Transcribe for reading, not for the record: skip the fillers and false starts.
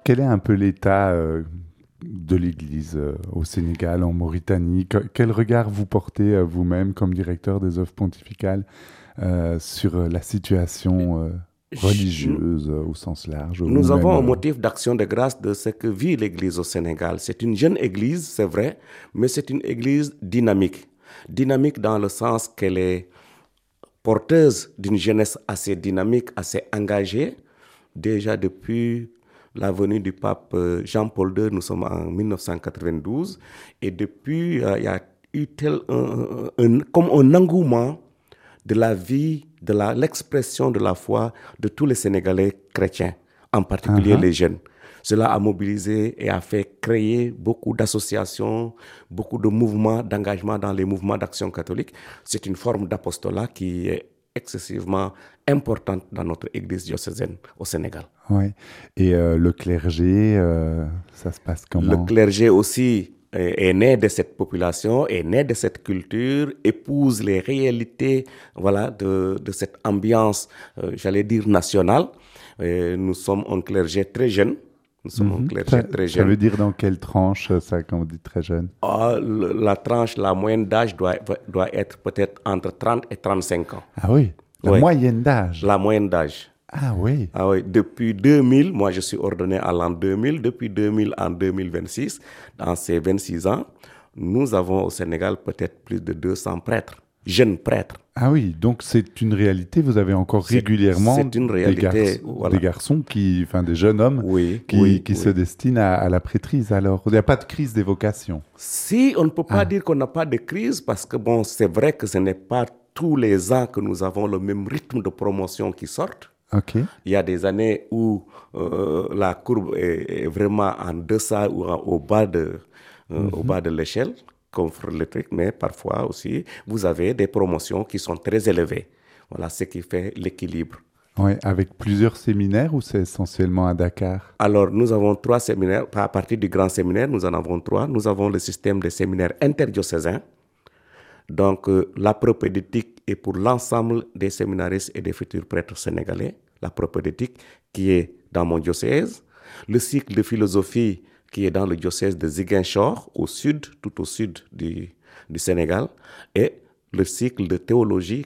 quel est un peu l'état de l'Église au Sénégal, en Mauritanie? Quel regard vous portez vous-même comme directeur des œuvres pontificales sur la situation religieuse au sens large ou Nous même... avons un motif d'action de grâce de ce que vit l'Église au Sénégal. C'est une jeune Église, c'est vrai, mais c'est une Église dynamique. Dynamique dans le sens qu'elle est porteuse d'une jeunesse assez dynamique, assez engagée. Déjà depuis la venue du pape Jean-Paul II, nous sommes en 1992, et depuis, il y a eu comme un engouement de la vie, l'expression de la foi de tous les Sénégalais chrétiens, en particulier les jeunes. Cela a mobilisé et a fait créer beaucoup d'associations, beaucoup de mouvements, d'engagement dans les mouvements d'action catholique. C'est une forme d'apostolat qui est excessivement importante dans notre église diocésaine au Sénégal. Ouais. Et le clergé, ça se passe comment? Le clergé aussi est né de cette population, est né de cette culture, épouse les réalités, voilà, de cette ambiance, j'allais dire nationale. Nous sommes un clergé très jeune. Nous sommes un clergé très jeune. Ça veut dire dans quelle tranche, ça, quand vous dites très jeune? La tranche, la moyenne d'âge doit être peut-être entre 30 et 35 ans. Ah oui, la moyenne d'âge. La moyenne d'âge. Ah oui. Ah oui, depuis 2000, moi je suis ordonné à l'an 2000, depuis 2000 en 2026, dans ces 26 ans, nous avons au Sénégal peut-être plus de 200 prêtres, jeunes prêtres. Ah oui, donc c'est une réalité, vous avez encore régulièrement des garçons, des jeunes hommes qui se destinent à la prêtrise. Alors, il n'y a pas de crise des vocations. Si, on ne peut pas dire qu'on n'a pas de crise, parce que bon, c'est vrai que ce n'est pas tous les ans que nous avons le même rythme de promotion qui sortent. Okay. Il y a des années où la courbe est vraiment en deçà ou au bas de l'échelle, comme le truc, mais parfois aussi, vous avez des promotions qui sont très élevées. Voilà ce qui fait l'équilibre. Oui, avec plusieurs séminaires ou c'est essentiellement à Dakar? Alors, nous avons 3 séminaires. À partir du grand séminaire, nous en avons 3. Nous avons le système des séminaires interdiocésains. Donc, la propédeutique est pour l'ensemble des séminaristes et des futurs prêtres sénégalais. La propédeutique qui est dans mon diocèse. Le cycle de philosophie qui est dans le diocèse de Ziguinchor, au sud, tout au sud du Sénégal. Et le cycle de théologie